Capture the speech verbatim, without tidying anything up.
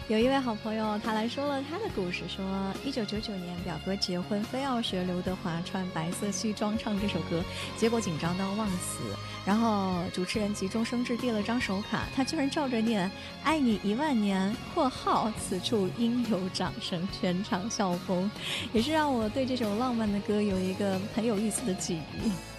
有一位好朋友，他来说了他的故事，说一九九九年表哥结婚，非要学刘德华穿白色西装唱这首歌，结果紧张到忘词，然后主持人急中生智递了张手卡，他居然照着念爱你一万年（括号此处应有掌声），全场笑疯，也是让我对这首浪漫的歌有一个很有意思的记忆。